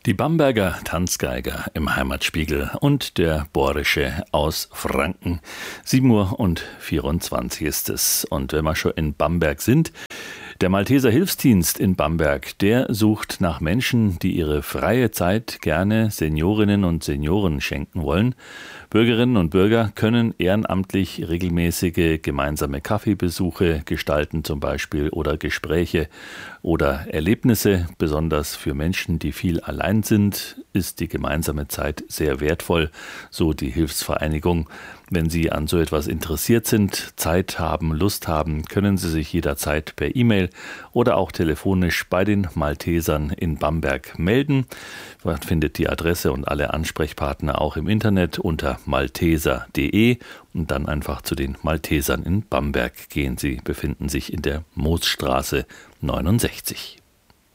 Die Bamberger Tanzgeiger im Heimatspiegel und der Bohrische aus Franken. 7:24 ist es. Und wenn wir schon in Bamberg sind, der Malteser Hilfsdienst in Bamberg, der sucht nach Menschen, die ihre freie Zeit gerne Seniorinnen und Senioren schenken wollen. Bürgerinnen und Bürger können ehrenamtlich regelmäßige gemeinsame Kaffeebesuche gestalten zum Beispiel oder Gespräche oder Erlebnisse. Besonders für Menschen, die viel allein sind, ist die gemeinsame Zeit sehr wertvoll, so die Hilfsvereinigung. Wenn Sie an so etwas interessiert sind, Zeit haben, Lust haben, können Sie sich jederzeit per E-Mail oder auch telefonisch bei den Maltesern in Bamberg melden. Man findet die Adresse und alle Ansprechpartner auch im Internet unter malteser.de und dann einfach zu den Maltesern in Bamberg gehen. Sie befinden sich in der Moosstraße 69.